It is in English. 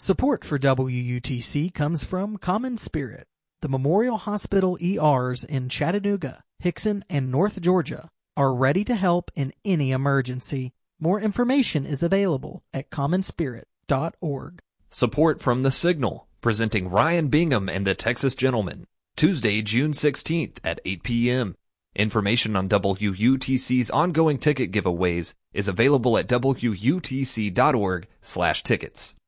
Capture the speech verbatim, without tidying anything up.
Support for W U T C comes from Common Spirit. The Memorial Hospital E Rs in Chattanooga, Hickson, and North Georgia are ready to help in any emergency. More information is available at common spirit dot org. Support from The Signal, presenting Ryan Bingham and the Texas Gentlemen, Tuesday, June sixteenth at eight p.m. Information on W U T C's ongoing ticket giveaways is available at W U T C dot org slash tickets.